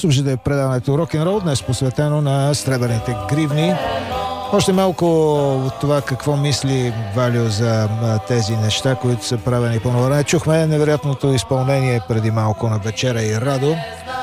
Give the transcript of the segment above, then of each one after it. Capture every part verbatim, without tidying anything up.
Слушайте да е предаването Рок-н-рол, днес посветено на сребърните гривни. Още малко от това какво мисли Валио за тези неща, които са правени по това време. Чухме невероятното изпълнение преди малко на Вечера и Радо.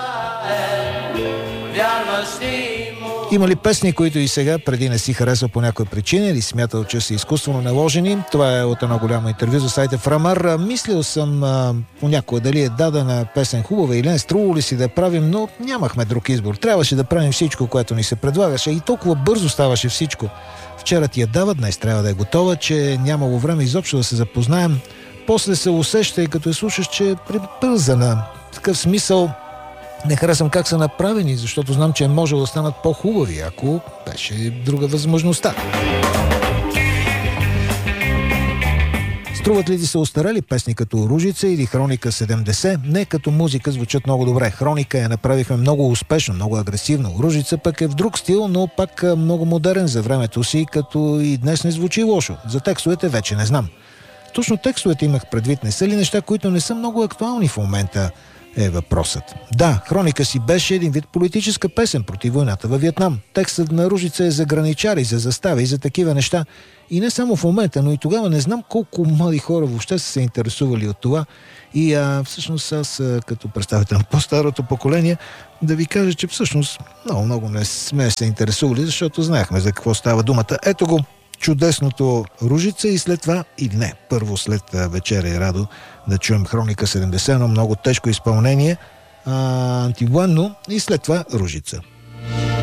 Има ли песни, които и сега преди не си харесва по някоя причина или смятал, че са изкуствено наложени? Това е от едно голямо интервю за сайта Фрамар. Мислил съм а, понякога дали е дадена песен хубава или не, струвало ли си да я правим, но нямахме друг избор. Трябваше да правим всичко, което ни се предлагаше и толкова бързо ставаше всичко. Вчера ти я дава, днес трябва да е готова, че нямало време изобщо да се запознаем. После се усеща и като я слушаш, че е прибързана. В такъв смисъл не харесвам как са направени, защото знам, че е можело да станат по-хубави, ако беше друга възможността. Струват ли ти се остарели песни като Ружица или Хроника седемдесет? Не, като музика звучат много добре. Хроника я направихме много успешно, много агресивно. Ружица пък е в друг стил, но пак много модерен за времето си, като и днес не звучи лошо. За текстовете вече не знам. Точно текстовете имах предвид. Не са ли неща, които не са много актуални в момента? Е въпросът. Да, Хроника си беше един вид политическа песен против войната във Виетнам. Текстът на Ружица е за граничари, за застави и за такива неща. И не само в момента, но и тогава не знам колко млади хора въобще са се интересували от това. И а, всъщност аз, а, като представител на по-старото поколение, да ви кажа, че всъщност много-много не сме се интересували, защото знаехме за какво става думата. Ето го чудесното Ружица и след това, или не, първо след Вечера и Радо, да чуем Хроника седемдесет, но много тежко изпълнение, а, антивоенно, и след това Ружица.